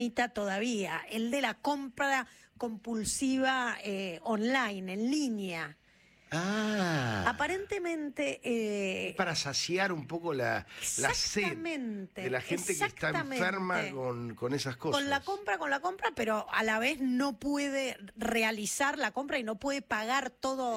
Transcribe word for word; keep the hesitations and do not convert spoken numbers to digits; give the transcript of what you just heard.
todavía, el de la compra compulsiva eh, online, en línea. Ah. Aparentemente... Eh, para saciar un poco la, la sed de la gente que está enferma con, con esas cosas. Con la compra, con la compra, pero a la vez no puede realizar la compra y no puede pagar todo